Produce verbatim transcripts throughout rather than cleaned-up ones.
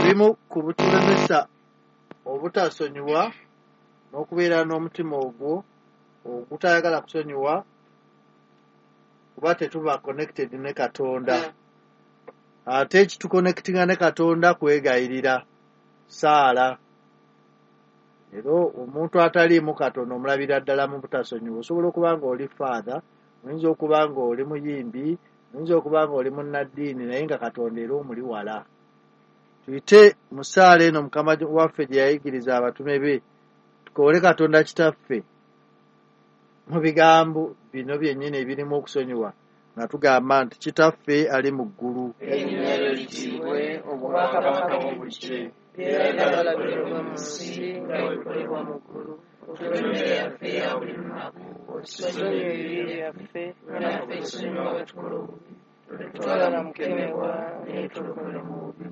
ebimu ku butulemesa obutasonyiwa n'okubeera n'omutima ogwo ogutayagala kusonyiwa kuba tetuba connected ne Katonda. Ate ekituconnectinga ne Katonda kwegayirira saala. Ero omuntu ataliimu Katonda omulabira ddala mu butasonyiwa. Osobola okuba nga oli father, oyinza okuba nga oli muyimbi, oyinza okuba nga oli munnaddiini, naye nga Katonda era omuli wala. Tuyite mu ssaala eno Mukama waffe gye yayigiriza abatume be, tukoole Katonda Kitaffe mu bigambo bino byennyini ebirimu okusonyiwa nga tugamba nti Kitaffe ali mu ggulu. Erinnya lyo litiibwe, obwakabaka bwo bujje, by'oyagala bikolebwe mu nsi nga bikolebwa mu ggulu. Otuwe emmere yaffe eya buli lunaku, otusonyiwe ebibi byaffe nga naffe tusonyiwa abatukola obubi, totutwala mu kukemebwa naye tulokole mu bubi.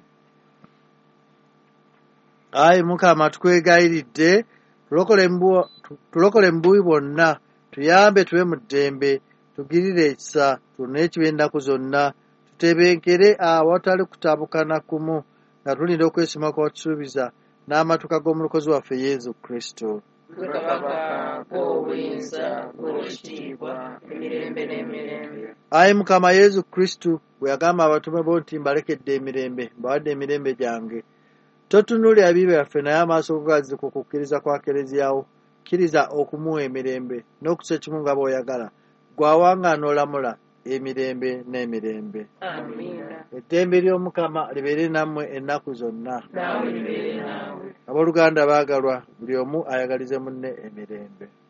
Ayi Mukama tukwegayiridde, tulokole mu bubi bwonna, tuyambe tube mu ddembe, tugirire ekisa, tulune ekibi ennaku zonna, tutebenkere awatali kutabukana kumu, nga tulinda okwesima kw'otusuubiza n'amatuka g'omulokozi waffe Yesu Kristo. Gwe Kabaka, gw'obuyinza, gw'ekitiibwa, emirembe n'emirembe. Ayi Mukama Yesu Kristo, bwe yagamba abatume bo nti mbalekedde emirembe, mbawadde emirembe gyange. Totunuulira bibi byaffe, naye amaaso go gazize ku kukkiriza kwa Keleziyawo. Kkiriza okumuwa emirembe n'okusa ekimu nga bw'oyagala, gw'awangaana olamula emirembe n'emirembe. Amiina. Eddembe ly'Omukama libeere nammwe ennaku zonna. Naawe libeere naawe. Abooluganda baagalwa, buli omu ayagalize munne emirembe.